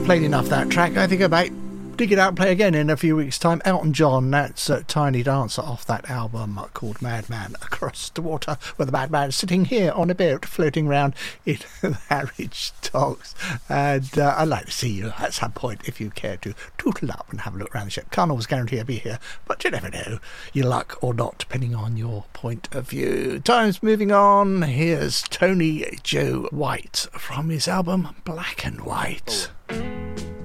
played enough that track. I think I might dig it out and play again in a few weeks' time. Elton John, that's Tiny Dancer off that album called Madman Across the Water, where the madman is sitting here on a boat floating around in the Harwich Docks. And I'd like to see you at some point if you care to tootle up and have a look around the ship. Can't always guarantee I'll be here, but you never know. Your luck or not, depending on your point of view. Time's moving on. Here's Tony Joe White from his album Black and White. Oh.